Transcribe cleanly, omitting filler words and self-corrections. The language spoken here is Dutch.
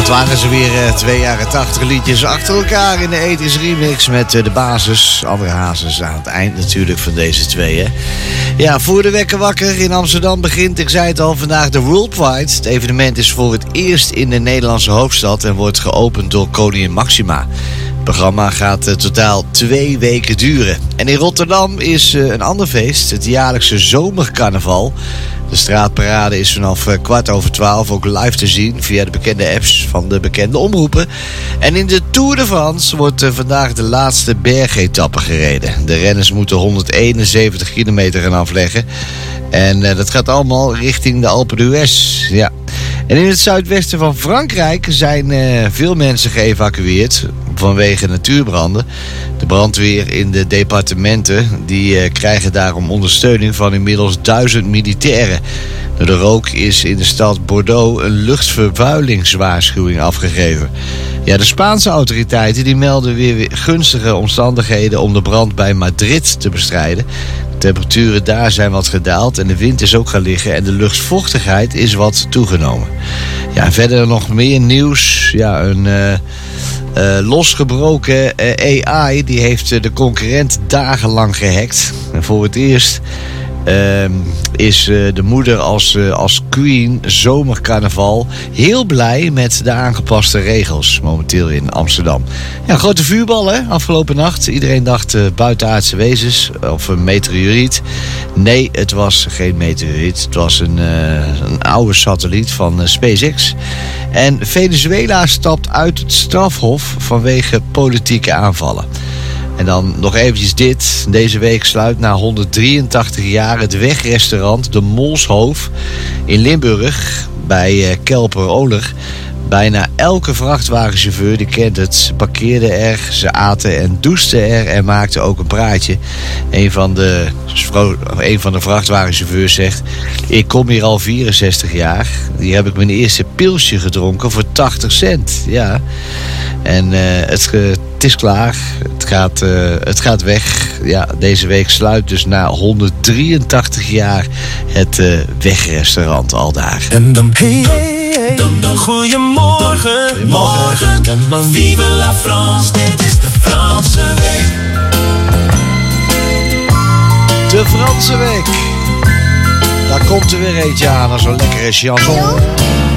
waren ze weer 2 jaren 80 liedjes achter elkaar in de ethisch remix met de basis. Andere hazes aan het eind natuurlijk van deze twee. Hè? Ja, voor de wekker wakker in Amsterdam begint, ik zei het al, vandaag de World Pride. Het evenement is voor het eerst in de Nederlandse hoofdstad en wordt geopend door koningin Maxima. Het programma gaat totaal 2 weken duren. En in Rotterdam is een ander feest, het jaarlijkse zomercarnaval. De straatparade is vanaf 11:15 ook live te zien via de bekende apps van de bekende omroepen. En in de Tour de France wordt vandaag de laatste bergetappe gereden. De renners moeten 171 kilometer gaan afleggen. En dat gaat allemaal richting de Alpe d'Huez. Ja. En in het zuidwesten van Frankrijk zijn veel mensen geëvacueerd vanwege natuurbranden. De brandweer in de departementen die krijgen daarom ondersteuning van inmiddels 1000 militairen. Door de rook is in de stad Bordeaux een luchtvervuilingswaarschuwing afgegeven. Ja, de Spaanse autoriteiten die melden weer gunstige omstandigheden om de brand bij Madrid te bestrijden. De temperaturen daar zijn wat gedaald en de wind is ook gaan liggen en de luchtvochtigheid is wat toegenomen. Ja, verder nog meer nieuws. Ja, een losgebroken AI die heeft de concurrent dagenlang gehackt. En voor het eerst is de moeder als queen zomercarnaval heel blij met de aangepaste regels momenteel in Amsterdam. Ja, een grote vuurbal hè, afgelopen nacht. Iedereen dacht buitenaardse wezens of een meteoriet. Nee, het was geen meteoriet. Het was een oude satelliet van SpaceX. En Venezuela stapt uit het strafhof vanwege politieke aanvallen. En dan nog eventjes dit. Deze week sluit na 183 jaar het wegrestaurant De Molshoof in Limburg bij Kelper-Oler. Bijna elke vrachtwagenchauffeur die kent het, parkeerde er, ze aten en douchten er en maakten ook een praatje. Een van de vrachtwagenchauffeurs zegt: ik kom hier al 64 jaar. Hier heb ik mijn eerste pilsje gedronken voor 80 cent. Ja. En het is klaar. Het gaat weg. Ja, deze week sluit dus na 183 jaar het wegrestaurant aldaar. En dan goeiemorgen, morgen. Vive la France, dit is de Franse week. De Franse week. Daar komt er weer eentje aan, als een lekkere chanson.